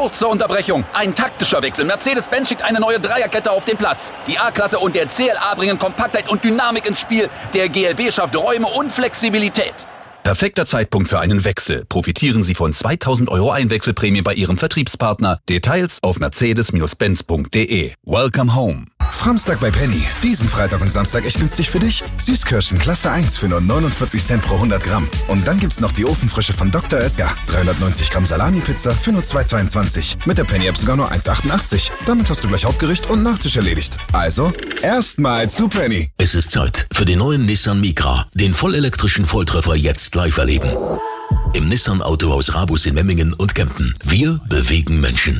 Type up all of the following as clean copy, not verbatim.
Kurze Unterbrechung. Ein taktischer Wechsel. Mercedes-Benz schickt eine neue Dreierkette auf den Platz. Die A-Klasse und der CLA bringen Kompaktheit und Dynamik ins Spiel. Der GLB schafft Räume und Flexibilität. Perfekter Zeitpunkt für einen Wechsel. Profitieren Sie von 2.000 € Einwechselprämie bei Ihrem Vertriebspartner. Details auf mercedes-benz.de. Welcome home. Framstag bei Penny. Diesen Freitag und Samstag echt günstig für dich. Süßkirschen Klasse 1 für nur 49 Cent pro 100 Gramm. Und dann gibt's noch die Ofenfrische von Dr. Oetker. 390 Gramm Salami-Pizza für nur 2,22. Mit der Penny-App sogar nur 1,88. Damit hast du gleich Hauptgericht und Nachtisch erledigt. Also, erstmal zu Penny. Es ist Zeit für den neuen Nissan Micra. Den vollelektrischen Volltreffer jetzt live erleben. Im Nissan Autohaus Rabus in Memmingen und Kempten. Wir bewegen Menschen.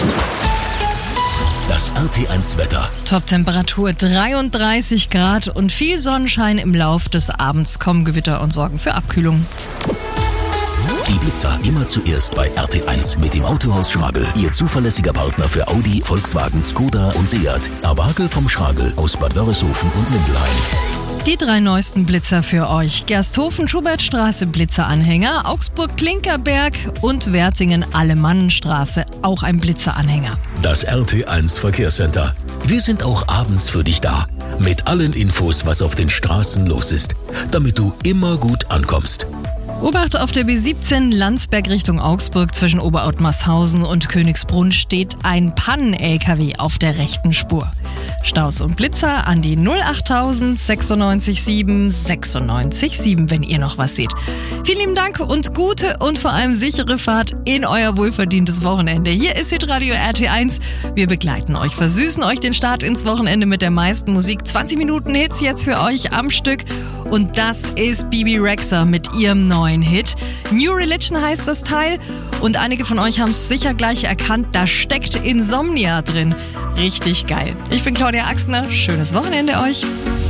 Das RT1-Wetter. Top-Temperatur 33 Grad und viel Sonnenschein. Im Lauf des Abends kommen Gewitter und sorgen für Abkühlung. Die Blitzer immer zuerst bei RT1 mit dem Autohaus Schragel. Ihr zuverlässiger Partner für Audi, Volkswagen, Skoda und Seat. Awagel vom Schragel aus Bad Wörishofen und Mindelheim. Die 3 neuesten Blitzer für euch. Gersthofen-Schubertstraße Blitzeranhänger, Augsburg-Klinkerberg und Wertingen-Alemannenstraße auch ein Blitzeranhänger. Das RT1 Verkehrscenter. Wir sind auch abends für dich da. Mit allen Infos, was auf den Straßen los ist. Damit du immer gut ankommst. Obacht auf der B17 Landsberg Richtung Augsburg zwischen Oberottmarshausen und Königsbrunn steht ein Pannen-LKW auf der rechten Spur. Staus und Blitzer an die 08000 96 7 96 7, wenn ihr noch was seht. Vielen lieben Dank und gute und vor allem sichere Fahrt in euer wohlverdientes Wochenende. Hier ist Hitradio RT1. Wir begleiten euch, versüßen euch den Start ins Wochenende mit der meisten Musik. 20 Minuten Hits jetzt für euch am Stück. Und das ist Bebe Rexha mit ihrem neuen Hit. New Religion heißt das Teil. Und einige von euch haben es sicher gleich erkannt, da steckt Insomnia drin. Richtig geil. Ich bin Claudia Axner. Schönes Wochenende euch.